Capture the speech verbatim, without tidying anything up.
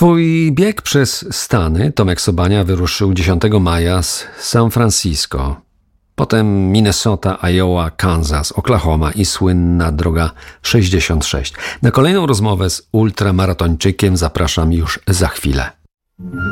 swój bieg przez Stany Tomek Sobania wyruszył dziesiątego maja z San Francisco. Potem Minnesota, Iowa, Kansas, Oklahoma i słynna droga sześćdziesiąt sześć. Na kolejną rozmowę z ultramaratończykiem zapraszam już za chwilę.